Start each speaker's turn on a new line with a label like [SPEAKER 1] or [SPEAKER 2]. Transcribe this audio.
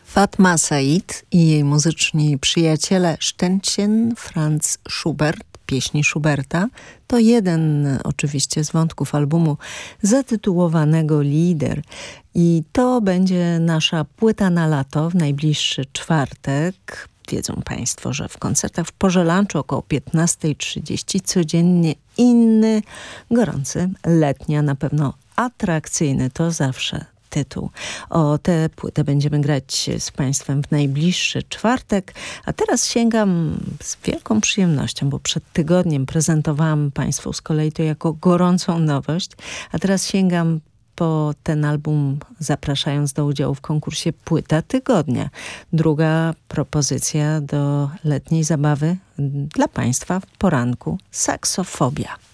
[SPEAKER 1] Fatma Said i jej muzyczni przyjaciele Ständchen, Franz Schubert, pieśni Schuberta, to jeden oczywiście z wątków albumu zatytułowanego Lieder. I to będzie nasza płyta na lato w najbliższy czwartek. Wiedzą Państwo, że w koncertach w Porze Lunczu około 15:30 codziennie inny, gorący, letnia, na pewno atrakcyjny, to zawsze tytuł. O tę płytę będziemy grać z Państwem w najbliższy czwartek, a teraz sięgam z wielką przyjemnością, bo przed tygodniem prezentowałam Państwu z kolei to jako gorącą nowość, a teraz sięgam po ten album, zapraszając do udziału w konkursie Płyta Tygodnia. Druga propozycja do letniej zabawy dla Państwa w poranku: Saksofobia.